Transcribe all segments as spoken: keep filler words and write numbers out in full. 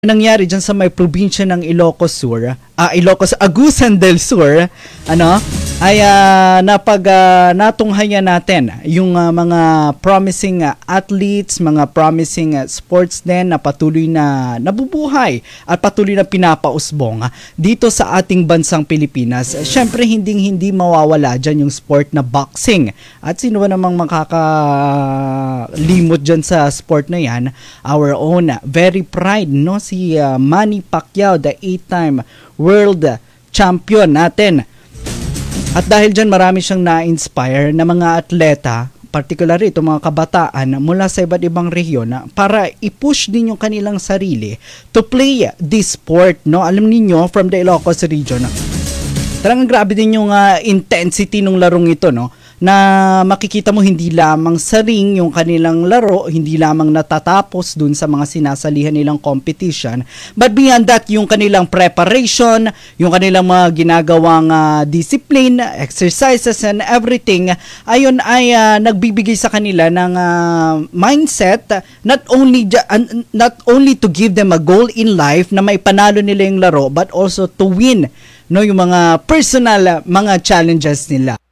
nangyari dyan sa may probinsya ng Ilocos Sur, ah, Ilocos, Agusan del Sur, ano, ay uh, napag uh, natunghayan natin yung uh, mga promising uh, athletes, mga promising uh, sports din na patuloy na nabubuhay at patuloy na pinapausbong uh, dito sa ating bansang Pilipinas. Siyempre, hindi-hindi mawawala dyan yung sport na boxing. At sino ba namang makakalimot dyan sa sport na yan? Our own uh, very pride, no? Si uh, Manny Pacquiao, the eight-time world champion natin. At dahil dyan marami siyang na-inspire na mga atleta, particularly itong mga kabataan mula sa iba't ibang rehiyon para i-push din yung kanilang sarili to play this sport, no? Alam niyo from the Ilocos region, talagang grabe din yung uh, intensity ng larong ito, no? Na makikita mo hindi lamang sa ring yung kanilang laro, hindi lamang natatapos dun sa mga sinasalihan nilang competition, but beyond that, yung kanilang preparation, yung kanilang mga ginagawang uh, discipline, exercises and everything, ayun ay uh, nagbibigay sa kanila ng uh, mindset, not only uh, not only to give them a goal in life na may panalo nila yung laro, but also to win, no, yung mga personal uh, mga challenges nila.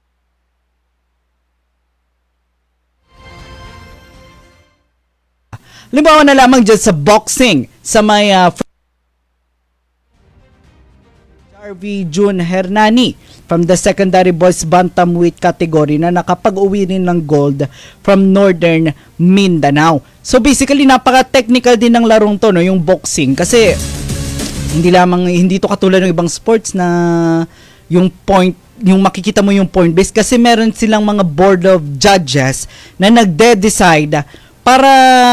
Limbawa na lamang dyan sa boxing, sa may uh, Jarvie June Hernani from the secondary boys bantamweight category na nakapag-uwi rin ng gold from Northern Mindanao. So basically, napaka-technical din ng larong to, no, yung boxing, kasi hindi lamang, hindi to katulad ng ibang sports na yung point, yung makikita mo yung point base, kasi meron silang mga board of judges na nagde-decide para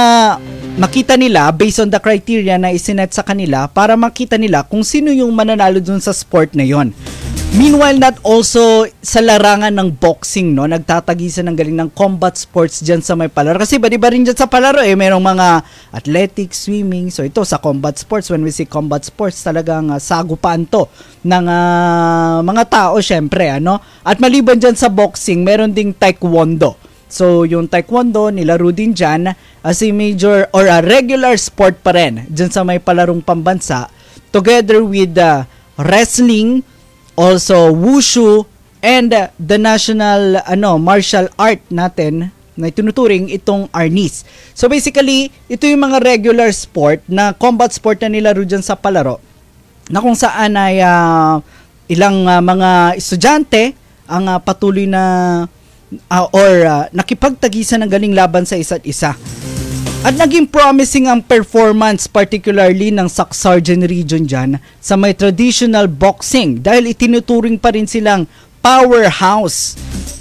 makita nila based on the criteria na isinet sa kanila, para makita nila kung sino yung mananalo dun sa sport na yon. Meanwhile, not also sa larangan ng boxing, no, nagtatagisan ng galing ng combat sports dyan sa may palaro. Kasi ba diba rin dyan sa palaro, eh, merong mga athletics, swimming. So ito sa combat sports, when we say combat sports, talagang uh, sagupaan to ng uh, mga tao, syempre, ano. At maliban dyan sa boxing, meron ding taekwondo. So, yung taekwondo, nilaro din dyan as a major or a regular sport pa rin dyan sa may palarong pambansa, together with uh, wrestling, also wushu, and uh, the national ano martial art natin na itinuturing itong arnis. So, basically, ito yung mga regular sport na combat sport na nilaro dyan sa palaro, na kung saan ay uh, ilang uh, mga estudyante ang uh, patuloy na Uh, or uh, nakipagtagisan ng galing laban sa isa't isa. At naging promising ang performance, particularly ng Sacsargen region dyan sa may traditional boxing, dahil itinuturing pa rin silang powerhouse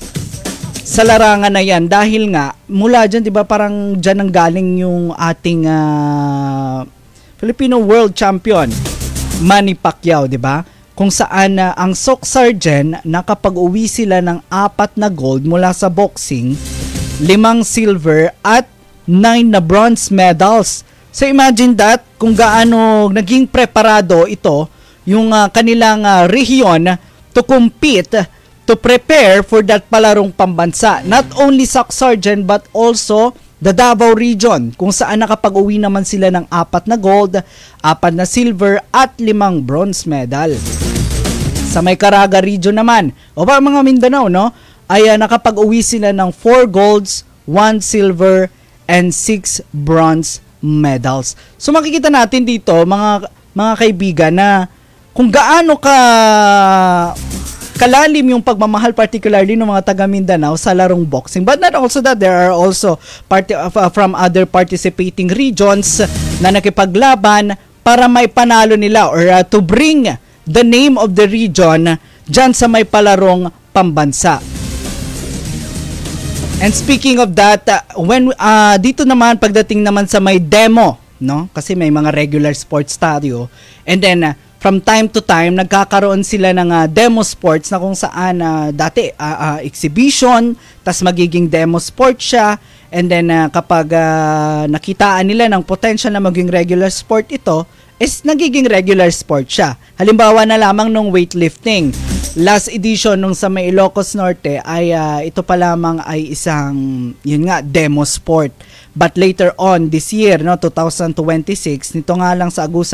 sa larangan na yan, dahil nga mula dyan, di ba, parang dyan ang galing yung ating uh, Filipino world champion Manny Pacquiao, di ba? Kung saan uh, ang Sacsargen nakapag-uwi sila ng apat na gold mula sa boxing, limang silver at nine na bronze medals. So imagine that, kung gaano naging preparado ito yung uh, kanilang uh, rehiyon to compete, to prepare for that palarong pambansa. Not only Sacsargen but also the Davao region, kung saan nakapag-uwi naman sila ng apat na gold, apat na silver at limang bronze medal. Sa may Caraga region naman, o ba mga Mindanao, no, ay uh, nakapag-uwi sila ng four golds, one silver, and six bronze medals. So makikita natin dito, mga mga kaibigan, na kung gaano ka kalalim yung pagmamahal, particularly ng mga taga Mindanao sa larong boxing. But not also that, there are also part of, uh, from other participating regions na nakipaglaban para may panalo nila or uh, to bring the name of the region dyan sa may palarong pambansa. And speaking of that, uh, when uh, dito naman pagdating naman sa may demo, no? Kasi may mga regular sports stadio, and then uh, from time to time nagkakaroon sila ng uh, demo sports na kung saan uh, dati uh, uh, exhibition, tas magiging demo sport siya, and then uh, kapag uh, nakitaan nila ng potential na maging regular sport ito, is nagiging regular sport siya. Halimbawa na lamang nung weightlifting. Last edition nung sa may Ilocos Norte ay uh, ito pa lamang ay isang, yun nga, demo sport. But later on this year, no, twenty twenty-six, nito nga lang sa Agusan